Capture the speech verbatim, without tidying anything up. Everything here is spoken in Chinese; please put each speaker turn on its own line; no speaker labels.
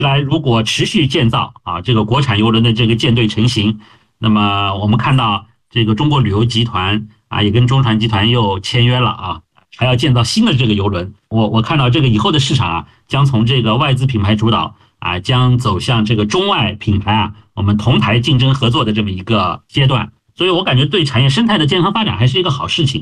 来如果持续建造啊，这个国产邮轮的这个舰队成型，那么我们看到这个中国旅游集团啊，也跟中船集团又签约了啊，还要建造新的这个邮轮。我我看到这个以后的市场啊，将从这个外资品牌主导啊，将走向这个中外品牌啊，我们同台竞争合作的这么一个阶段。所以我感觉对产业生态的健康发展还是一个好事情。